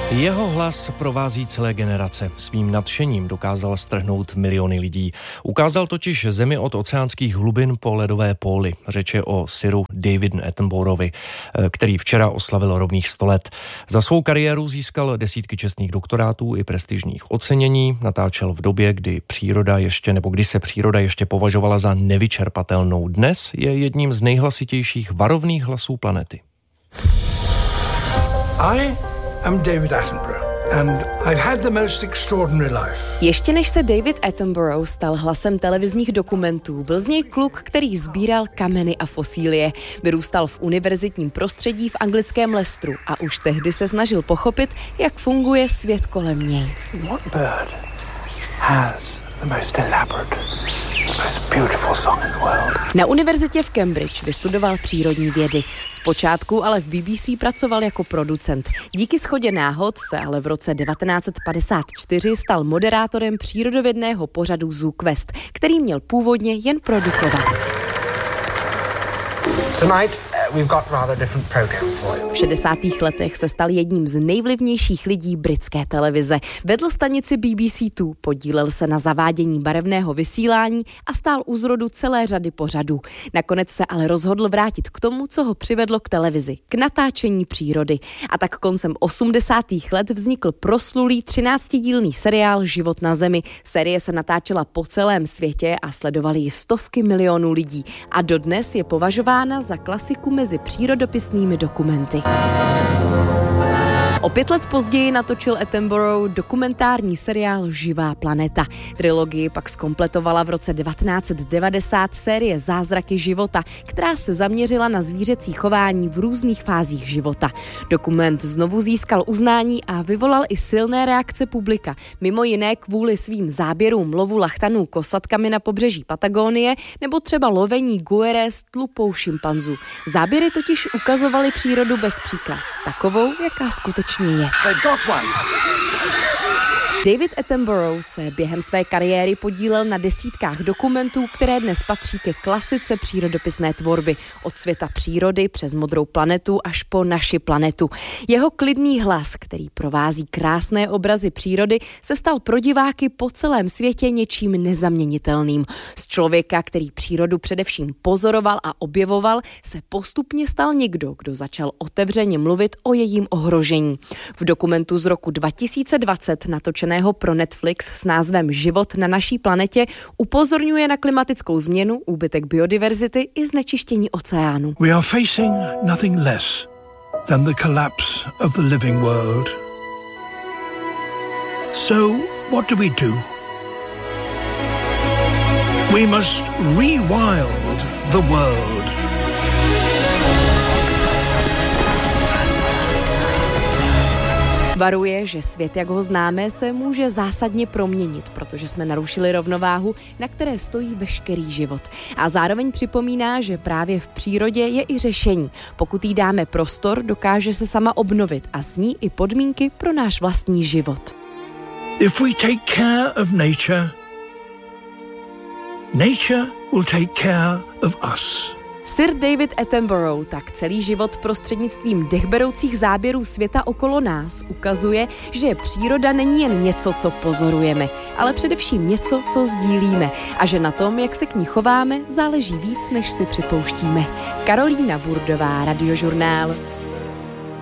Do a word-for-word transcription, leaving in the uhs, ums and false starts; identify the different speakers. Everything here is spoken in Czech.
Speaker 1: Jeho hlas provází celé generace. Svým nadšením dokázal strhnout miliony lidí. Ukázal totiž zemi od oceánských hlubin po ledové póly. Řeč je o Siru Davidu Attenboroughovi, který včera oslavil rovných sto let. Za svou kariéru získal desítky čestných doktorátů i prestižních ocenění. Natáčel v době, kdy příroda ještě nebo kdy se příroda ještě považovala za nevyčerpatelnou. Dnes je jedním z nejhlasitějších varovných hlasů planety.
Speaker 2: I I'm David Attenborough and I've had the most extraordinary life.
Speaker 3: Ještě než se David Attenborough stal hlasem televizních dokumentů, byl z něj kluk, který sbíral kameny a fosílie. Vyrůstal v univerzitním prostředí v anglickém Leicesteru a už tehdy se snažil pochopit, jak funguje svět kolem něj.
Speaker 2: What bird has the most elaborate, the most beautiful song in the world?
Speaker 3: Na univerzitě v Cambridge vystudoval přírodní vědy. Zpočátku ale v B B C pracoval jako producent. Díky shodě náhod se ale v roce devatenáct set padesát čtyři stal moderátorem přírodovědného pořadu Zoo Quest, který měl původně jen produkovat.
Speaker 2: Tonight we've got rather different program for you.
Speaker 3: V šedesátých letech se stal jedním z nejvlivnějších lidí britské televize. Vedl stanici B B C dva, podílel se na zavádění barevného vysílání a stál u zrodu celé řady pořadů. Nakonec se ale rozhodl vrátit k tomu, co ho přivedlo k televizi, k natáčení přírody. A tak koncem osmdesátých let vznikl proslulý třináctidílný seriál Život na zemi. Série se natáčela po celém světě a sledovali ji stovky milionů lidí. A dodnes je považována za klasiku mezi přírodopisnými dokumenty. O pět let později natočil Attenborough dokumentární seriál Živá planeta. Trilogii pak zkompletovala v roce devatenáct set devadesát série Zázraky života, která se zaměřila na zvířecí chování v různých fázích života. Dokument znovu získal uznání a vyvolal i silné reakce publika, mimo jiné kvůli svým záběrům lovu lachtanů kosatkami na pobřeží Patagonie nebo třeba lovení guere s tlupou šimpanzů. Záběry totiž ukazovaly přírodu bez příkras, takovou, jaká skutečně je. David Attenborough se během své kariéry podílel na desítkách dokumentů, které dnes patří ke klasice přírodopisné tvorby. Od světa přírody přes Modrou planetu až po Naši planetu. Jeho klidný hlas, který provází krásné obrazy přírody, se stal pro diváky po celém světě něčím nezaměnitelným. Z člověka, který přírodu především pozoroval a objevoval, se postupně stal někdo, kdo začal otevřeně mluvit o jejím ohrožení. V dokumentu z roku dva tisíce dvacet natočeného pro Netflix s názvem Život na naší planetě upozorňuje na klimatickou změnu, úbytek biodiverzity i znečištění oceánu.
Speaker 2: We are facing nothing less than the collapse of the living world. So what do we do? We must rewild the world.
Speaker 3: Varuje, že svět, jak ho známe, se může zásadně proměnit, protože jsme narušili rovnováhu, na které stojí veškerý život. A zároveň připomíná, že právě v přírodě je i řešení. Pokud jí dáme prostor, dokáže se sama obnovit a s ní i podmínky pro náš vlastní život.
Speaker 2: If we take care of nature, nature will take care of us.
Speaker 3: Sir David Attenborough tak celý život prostřednictvím dechberoucích záběrů světa okolo nás ukazuje, že příroda není jen něco, co pozorujeme, ale především něco, co sdílíme a že na tom, jak se k ní chováme, záleží víc, než si připouštíme. Karolína Burdová, Radiožurnál.